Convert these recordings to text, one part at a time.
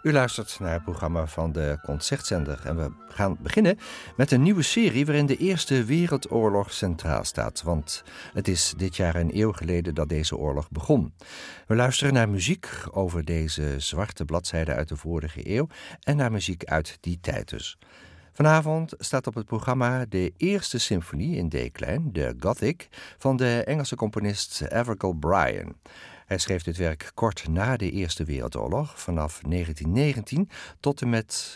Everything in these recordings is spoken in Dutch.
U luistert naar het programma van de Concertzender en we gaan beginnen met een nieuwe serie waarin de Eerste Wereldoorlog centraal staat. Want het is dit jaar een eeuw geleden dat deze oorlog begon. We luisteren naar muziek over deze zwarte bladzijde uit de vorige eeuw en naar muziek uit die tijd dus. Vanavond staat op het programma de eerste symfonie in D-klein, de Gothic, van de Engelse componist Avercall Bryan. Hij schreef dit werk kort na de Eerste Wereldoorlog, vanaf 1919 tot en met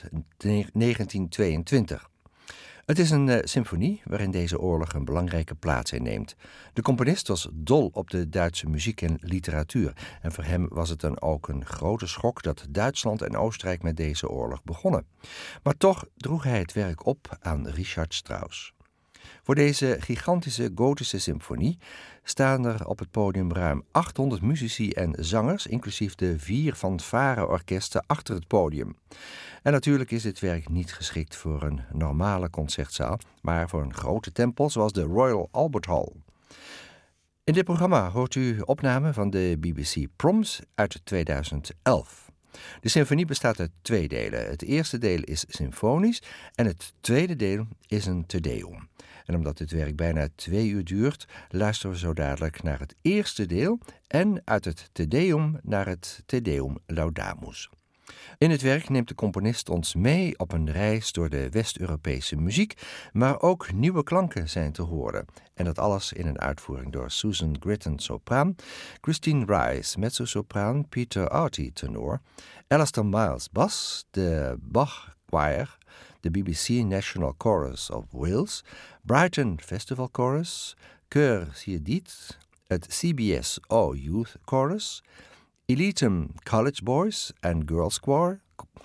1922. Het is een symfonie waarin deze oorlog een belangrijke plaats inneemt. De componist was dol op de Duitse muziek en literatuur. En voor hem was het dan ook een grote schok dat Duitsland en Oostenrijk met deze oorlog begonnen. Maar toch droeg hij het werk op aan Richard Strauss. Voor deze gigantische gotische symfonie staan er op het podium ruim 800 muzici en zangers, inclusief de 4 fanfare-orkesten achter het podium. En natuurlijk is dit werk niet geschikt voor een normale concertzaal, maar voor een grote tempel zoals de Royal Albert Hall. In dit programma hoort u opnamen van de BBC Proms uit 2011. De symfonie bestaat uit 2 delen. Het eerste deel is symfonisch en het tweede deel is een Te Deum. En omdat dit werk bijna 2 uur duurt, luisteren we zo dadelijk naar het eerste deel en uit het Te Deum naar het Te Deum Laudamus. In het werk neemt de componist ons mee op een reis door de West-Europese muziek, maar ook nieuwe klanken zijn te horen. En dat alles in een uitvoering door Susan Gritton sopraan, Christine Rice mezzosopraan, Peter Arty tenor, Alistair Miles bas, de Bach Choir, de BBC National Chorus of Wales, Brighton Festival Chorus, Chœur Siedit, het CBS O Youth Chorus, Elitem College Boys and Girls Choir,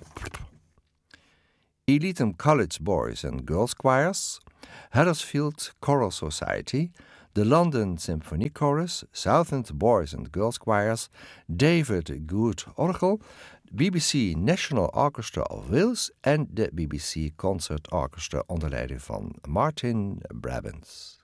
Elitem College Boys and Girls Choirs, Huddersfield Choral Society, the London Symphony Chorus, Southend Boys and Girls Choirs, David Good Orgel, BBC National Orchestra of Wales en de BBC Concert Orchestra onder leiding van Martin Brabants.